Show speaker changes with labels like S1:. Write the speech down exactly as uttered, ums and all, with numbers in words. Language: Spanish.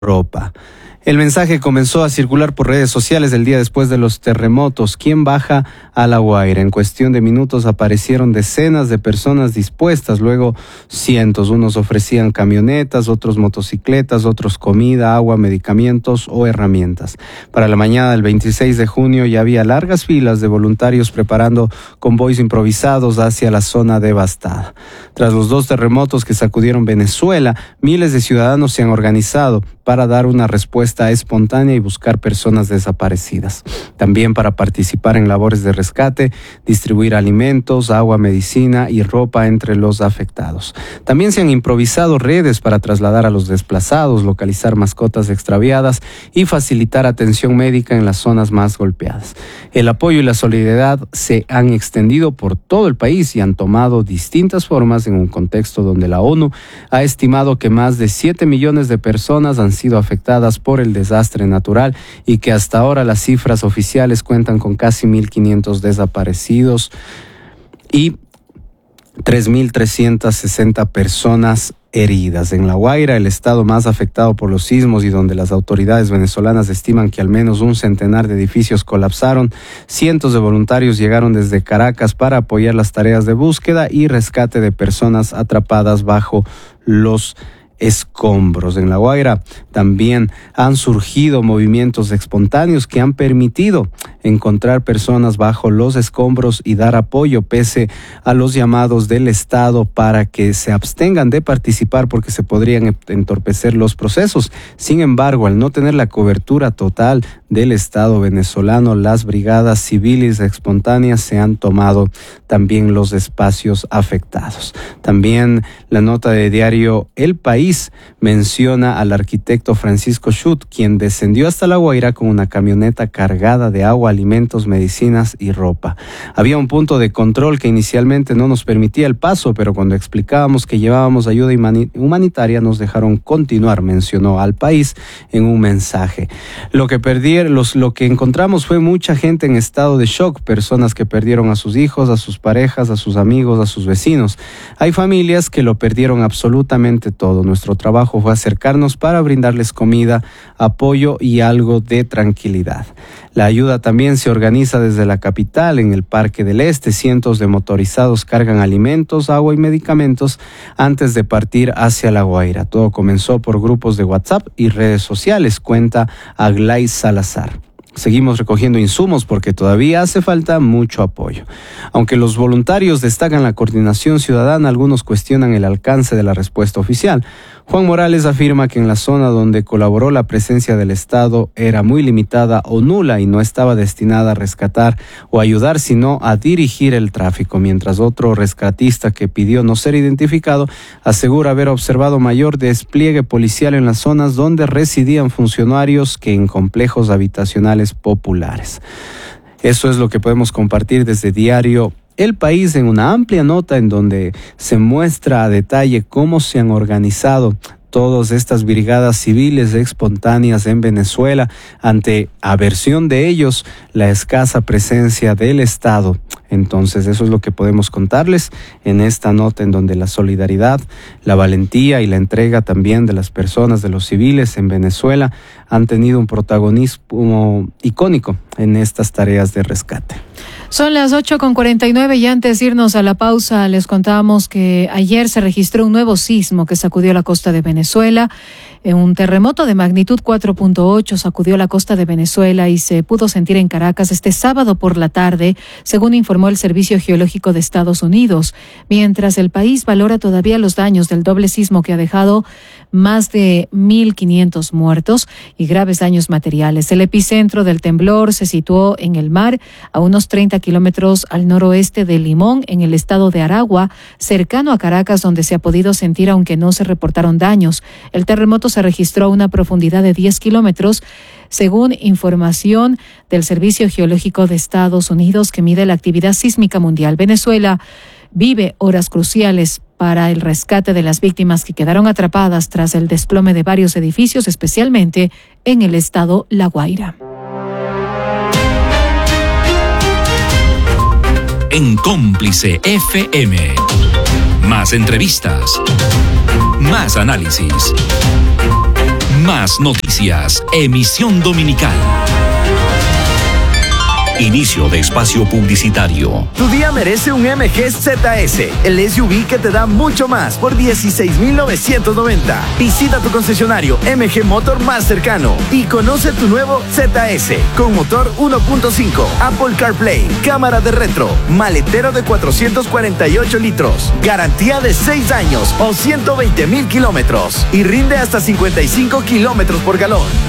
S1: ropa. El mensaje comenzó a circular por redes sociales el día después de los terremotos. ¿Quién baja a La Guaira? En cuestión de minutos aparecieron decenas de personas dispuestas, luego cientos. Unos ofrecían camionetas, otros motocicletas, otros comida, agua, medicamentos o herramientas. Para la mañana del veintiséis de junio ya había largas filas de voluntarios preparando convoys improvisados hacia la zona devastada. Tras los dos terremotos que sacudieron Venezuela, miles de ciudadanos se han organizado para dar una respuesta espontánea y buscar personas desaparecidas. También para participar en labores de rescate, distribuir alimentos, agua, medicina y ropa entre los afectados. También se han improvisado redes para trasladar a los desplazados, localizar mascotas extraviadas y facilitar atención médica en las zonas más golpeadas. El apoyo y la solidaridad se han extendido por todo el país y han tomado distintas formas en un contexto donde la ONU ha estimado que más de siete millones de personas han sido afectadas por el desastre natural y que hasta ahora las cifras oficiales cuentan con casi mil quinientos desaparecidos y tres mil trescientas sesenta personas heridas. En La Guaira, el estado más afectado por los sismos y donde las autoridades venezolanas estiman que al menos un centenar de edificios colapsaron, cientos de voluntarios llegaron desde Caracas para apoyar las tareas de búsqueda y rescate de personas atrapadas bajo los escombros. En La Guaira también han surgido movimientos espontáneos que han permitido encontrar personas bajo los escombros y dar apoyo pese a los llamados del Estado para que se abstengan de participar porque se podrían entorpecer los procesos. Sin embargo, al no tener la cobertura total del Estado venezolano, las brigadas civiles espontáneas se han tomado también los espacios afectados. También la nota de diario El País menciona al arquitecto Francisco Schut, quien descendió hasta La Guaira con una camioneta cargada de agua, alimentos, medicinas y ropa. Había un punto de control que inicialmente no nos permitía el paso, pero cuando explicábamos que llevábamos ayuda humanitaria nos dejaron continuar, mencionó Al País en un mensaje. Lo que perdieron, los, lo que encontramos fue mucha gente en estado de shock, personas que perdieron a sus hijos, a sus parejas, a sus amigos, a sus vecinos. Hay familias que lo perdieron absolutamente todo. Nuestro trabajo fue acercarnos para brindarles comida, apoyo y algo de tranquilidad. La ayuda también se organiza desde la capital, en el Parque del Este. Cientos de motorizados cargan alimentos, agua y medicamentos antes de partir hacia La Guaira. Todo comenzó por grupos de WhatsApp y redes sociales, cuenta Aglay Salazar. Seguimos recogiendo insumos porque todavía hace falta mucho apoyo. Aunque los voluntarios destacan la coordinación ciudadana, algunos cuestionan el alcance de la respuesta oficial. Juan Morales afirma que en la zona donde colaboró la presencia del Estado era muy limitada o nula y no estaba destinada a rescatar o ayudar, sino a dirigir el tráfico, mientras otro rescatista que pidió no ser identificado asegura haber observado mayor despliegue policial en las zonas donde residían funcionarios que en complejos habitacionales populares. Eso es lo que podemos compartir desde Diario El País en una amplia nota en donde se muestra a detalle cómo se han organizado todas estas brigadas civiles espontáneas en Venezuela ante aversión de ellos la escasa presencia del Estado. Entonces eso es lo que podemos contarles en esta nota en donde la solidaridad, la valentía y la entrega también de las personas, de los civiles en Venezuela han tenido un protagonismo icónico en estas tareas de rescate.
S2: Son las ocho con cuarenta y nueve y antes de irnos a la pausa les contábamos que ayer se registró un nuevo sismo que sacudió la costa de Venezuela. Un terremoto de magnitud cuatro punto ocho sacudió la costa de Venezuela y se pudo sentir en Caracas este sábado por la tarde, según informó el Servicio Geológico de Estados Unidos. Mientras el país valora todavía los daños del doble sismo que ha dejado más de mil quinientos muertos y graves daños materiales. El epicentro del temblor se situó en el mar, a unos treinta kilómetros al noroeste de Limón, en el estado de Aragua, cercano a Caracas, donde se ha podido sentir, aunque no se reportaron daños. El terremoto se registró a una profundidad de diez kilómetros, según información del Servicio Geológico de Estados Unidos, que mide la actividad sísmica mundial. Venezuela vive horas cruciales para el rescate de las víctimas que quedaron atrapadas tras el desplome de varios edificios, especialmente en el estado La Guaira.
S3: En Cómplice F M. Más entrevistas. Más análisis. Más noticias. Emisión dominical. Inicio de espacio publicitario.
S4: Tu día merece un M G Z S, el S U V que te da mucho más por dieciséis mil novecientos noventa. Visita tu concesionario M G Motor más cercano y conoce tu nuevo Z S con motor uno punto cinco, Apple CarPlay, cámara de retro, maletero de cuatrocientos cuarenta y ocho litros, garantía de seis años o ciento veinte mil kilómetros y rinde hasta cincuenta y cinco kilómetros por galón.